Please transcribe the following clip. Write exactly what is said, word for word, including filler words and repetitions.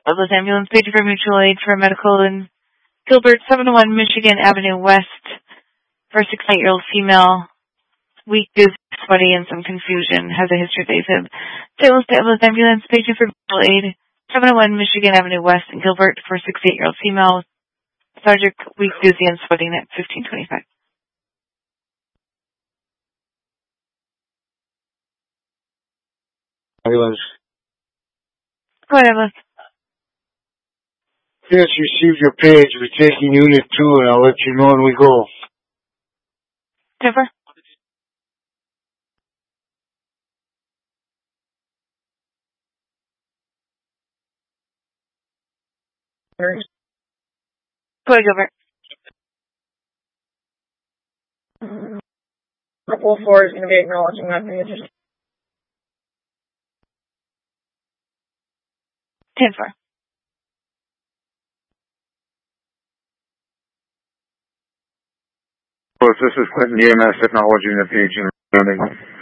Douglas Ambulance, paging for mutual aid for medical in Gilbert, seven oh one Michigan Avenue West, for a sixty-eight-year-old female, weak, dizzy, sweaty, and some confusion, has a history of AFib. Saint Louis Douglas Ambulance, paging for mutual aid, seven oh one Michigan Avenue West in Gilbert, for a sixty-eight-year-old female, Sergeant, weak, dizzy, and sweating at fifteen twenty-five. Ambulance. Go ahead, Ambulance. Yes, received your page. We're taking unit two, and I'll let you know when we go. Jennifer? Go ahead, Gilbert. Triple four is going to be acknowledging that message. ten four. This is Clinton E M S acknowledging the page and